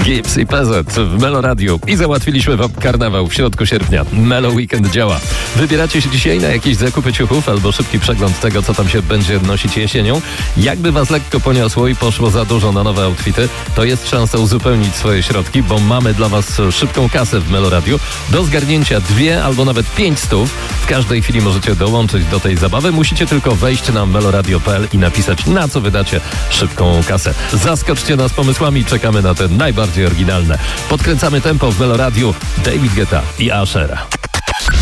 Gibbs i PZ w Melo Radio i załatwiliśmy wam karnawał w środku sierpnia. Melo Weekend działa. Wybieracie się dzisiaj na jakieś zakupy ciuchów albo szybki przegląd tego, co tam się będzie nosić jesienią. Jakby was lekko poniosło i poszło za dużo na nowe outfity, to jest szansa uzupełnić swoje środki, bo mamy dla was szybką kasę w Melo Radio. Do zgarnięcia 2 albo nawet 5 stów. W każdej chwili możecie dołączyć do tej zabawy. Musicie tylko wejść na meloradio.pl i napisać, na co wydacie szybką kasę. Zaskoczcie nas pomysłami, czekamy na te najbardziej oryginalne. Podkręcamy tempo w Melo Radio. David Guetta i Asher.